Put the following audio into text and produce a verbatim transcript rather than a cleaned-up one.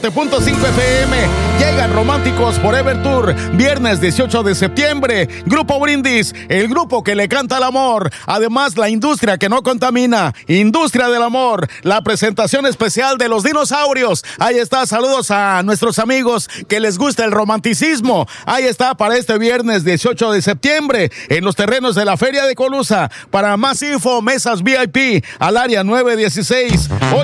punto cinco F M. Llegan Románticos Forever Tour, viernes dieciocho de septiembre. Grupo Brindis, el grupo que le canta al amor. Además, la industria que no contamina, Industria del Amor. La presentación especial de los dinosaurios. Ahí está, saludos a nuestros amigos que les gusta el romanticismo. Ahí está para este viernes dieciocho de septiembre en los terrenos de la Feria de Colusa. Para más info, mesas V I P al área nueve dieciséis.